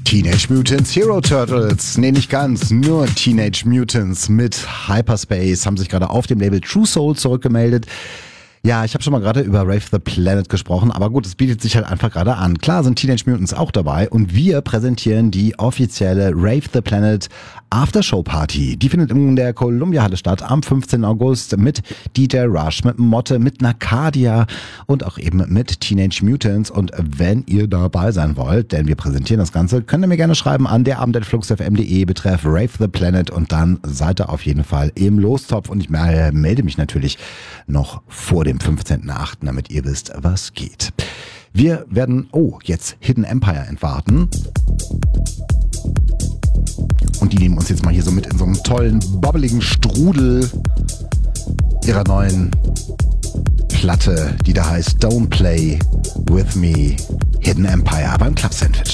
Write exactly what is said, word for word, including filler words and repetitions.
Teenage Mutant Hero Turtles, nee nicht ganz, nur Teenage Mutants mit Hyperspace haben sich gerade auf dem Label True Soul zurückgemeldet. Ja, ich habe schon mal gerade über Rave the Planet gesprochen, aber gut, es bietet sich halt einfach gerade an. Klar sind Teenage Mutants auch dabei und wir präsentieren die offizielle Rave the Planet Aftershow Party. Die findet in der Columbia Halle statt am fünfzehnten August mit D J Rush, mit Motte, mit Nakadia und auch eben mit Teenage Mutants. Und wenn ihr dabei sein wollt, denn wir präsentieren das Ganze, könnt ihr mir gerne schreiben an derabend at flux f m punkt de betreff Rave the Planet und dann seid ihr auf jeden Fall im Lostopf und ich melde mich natürlich noch vor dem fünfzehnten achten, damit ihr wisst, was geht. Wir werden, oh, jetzt Hidden Empire entwarten. Und die nehmen uns jetzt mal hier so mit in so einem tollen, bobbeligen Strudel ihrer neuen Platte, die da heißt Don't Play With Me, Hidden Empire beim Club Sandwich.